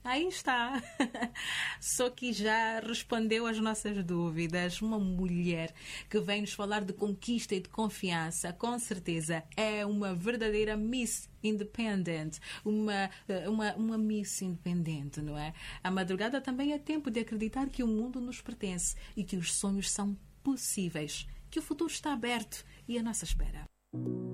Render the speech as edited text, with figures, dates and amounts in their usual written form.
Aí está. Só que já respondeu às nossas dúvidas. Uma mulher que vem nos falar de conquista e de confiança, com certeza é uma verdadeira Miss Independent. Uma Miss Independente, não é? A madrugada também é tempo de acreditar que o mundo nos pertence e que os sonhos são possíveis, que o futuro está aberto e à nossa espera.